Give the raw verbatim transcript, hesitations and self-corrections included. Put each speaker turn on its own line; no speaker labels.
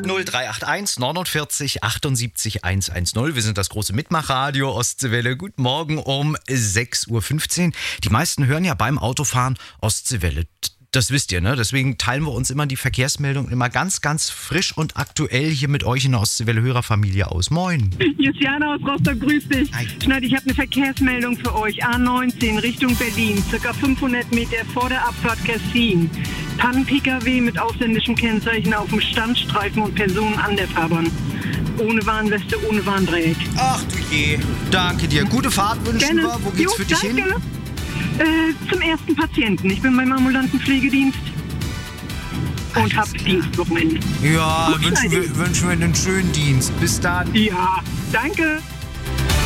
null drei acht eins neunundvierzig achtundsiebzig hundertzehn. Wir sind das große Mitmachradio Ostseewelle. Guten Morgen um sechs Uhr fünfzehn. Die meisten hören ja beim Autofahren Ostseewelle. Das wisst ihr, ne? Deswegen teilen wir uns immer die Verkehrsmeldung immer ganz, ganz frisch und aktuell hier mit euch in der Ostseewelle-Hörerfamilie aus. Moin.
Hier ist Jana aus Rostock, grüß dich.
Hi.
Schneid, ich habe eine Verkehrsmeldung für euch. A neunzehn Richtung Berlin, circa fünfhundert Meter vor der Abfahrt Kessin. Pannen-P K W mit ausländischem Kennzeichen auf dem Standstreifen und Personen an der Fahrbahn. Ohne Warnweste, ohne Warndreieck.
Ach du je. Danke dir. Gute Fahrt wünschen
Gerne.
wir. Wo geht's
Jo,
für dich
danke.
hin?
Äh, zum ersten Patienten. Ich bin beim ambulanten Pflegedienst und hab Dienstwochenende.
Ja,
Gut,
wünschen
Heidi.
wir, wünschen wir einen schönen Dienst. Bis dann.
Ja, danke.